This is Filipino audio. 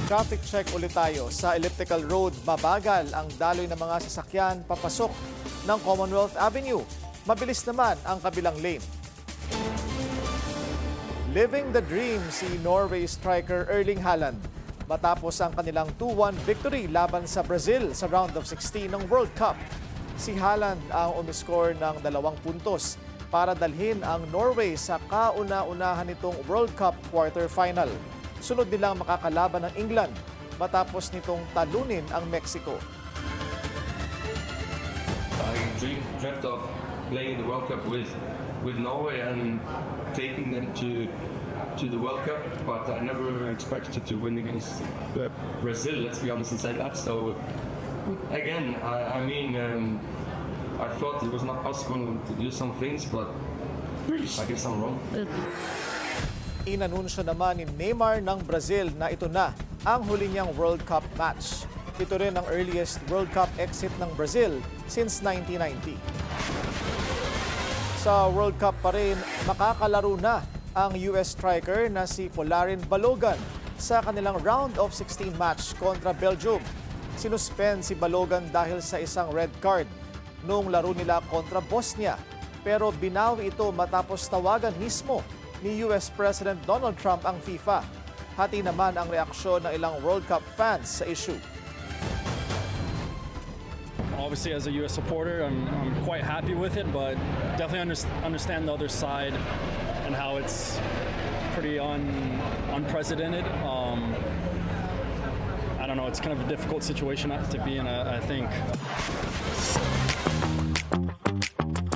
Traffic check ulit tayo. Sa Elliptical Road, mabagal ang daloy ng mga sasakyan papasok ng Commonwealth Avenue. Mabilis naman ang kabilang lane. Living the dream si Norway striker Erling Haaland matapos ang kanilang 2-1 victory laban sa Brazil sa round of 16 ng World Cup. Si Haaland ang umiscore ng 2 puntos para dalhin ang Norway sa kauna-unahan nitong World Cup quarterfinal. Sunod nilang makakalaban ng England matapos nitong talunin ang Mexico. I dreamt of playing the World Cup with Norway and taking them to the World Cup, but I never expected to win against Brazil, let's be honest and say that. So again, I thought it was not possible to do some things, but I guess I'm wrong. Inanunsyo naman ni Neymar ng Brazil na ito na ang huli niyang World Cup match. Ito rin ang earliest World Cup exit ng Brazil since 1990. Sa World Cup pa rin, makakalaro na ang US striker na si Folarin Balogan sa kanilang round of 16 match kontra Belgium. Sinuspend si Balogan dahil sa isang red card noong laro nila kontra Bosnia. Pero binawi ito matapos tawagan mismo ni US President Donald Trump ang FIFA. Hati naman ang reaksyon ng ilang World Cup fans sa issue. Obviously, as a U.S. supporter, I'm quite happy with it, but definitely understand the other side and how it's pretty unprecedented. I don't know, it's kind of a difficult situation to be in, I think.